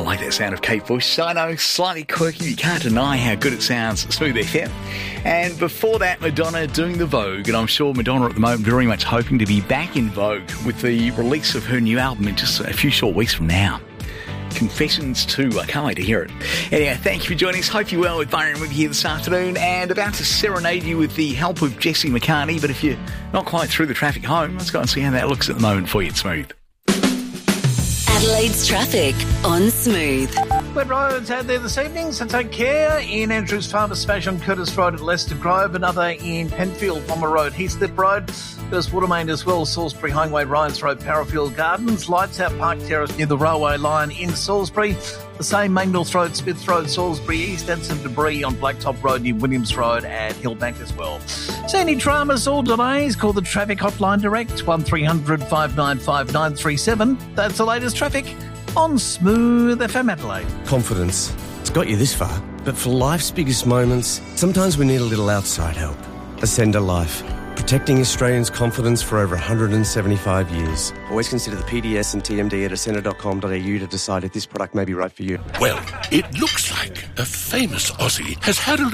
like that sound of Kate Bush. I know, slightly quirky. You can't deny how good it sounds. Smooth FM. And before that, Madonna doing the Vogue. And I'm sure Madonna at the moment very much hoping to be back in vogue with the release of her new album in just a few short weeks from now. Confessions 2. I can't wait to hear it. Anyway, thank you for joining us. Hope you're well. With Byron with you here this afternoon and about to serenade you with the help of Jesse McCartney. But if you're not quite through the traffic home, let's go and see how that looks at the moment for you. It's Smooth. Adelaide's traffic on Smooth. Wet roads out there this evening, so take care. In Andrews Farmers Smash on Curtis Road at Leicester Grove. Another in Penfield, Bomber Road, Heathcliff Road. First Watermain as well, Salisbury Highway, Ryans Road, Parafield Gardens. Lights out Park Terrace near the railway line in Salisbury. The same Main North Road, Smith Road, Salisbury East, and some debris on Blacktop Road near Williams Road and Hillbank as well. So any dramas or delays, call the traffic hotline direct, 1300 595 937. That's the latest traffic on Smooth FM Adelaide. Confidence. It's got you this far, but for life's biggest moments, sometimes we need a little outside help. Ascender Life. Protecting Australians' confidence for over 175 years. Always consider the PDS and TMD at ascender.com.au to decide if this product may be right for you. Well, it looks like a famous Aussie has had a